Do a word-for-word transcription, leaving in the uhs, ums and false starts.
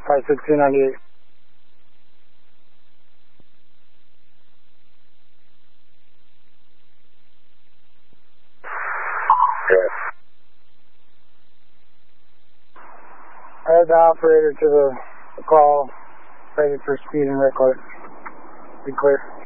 five six two ninety-eight. Add the operator to the call, ready for speed and record. Be clear.